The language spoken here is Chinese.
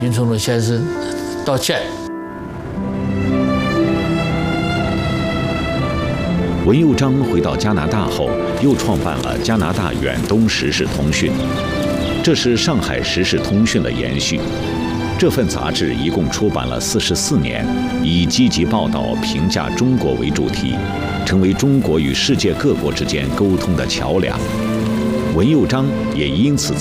林冲的先生道歉。 文佑章回到加拿大后，又创办了加拿大远东时事通讯，这是上海时事通讯的延续。这份杂志一共出版了44年，以积极报道、评价中国为主题，成为中国与世界各国之间沟通的桥梁。文佑章也因此